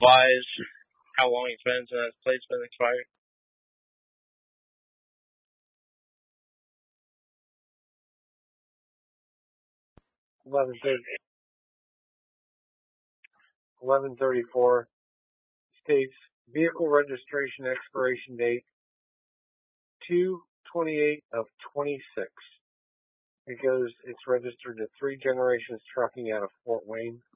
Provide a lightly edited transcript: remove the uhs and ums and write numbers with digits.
wise, how long it's been since that plate's been expired? Eleven 1134 states vehicle registration expiration date 2/28 of 26. It's registered to Three Generations Trucking out of Fort Wayne.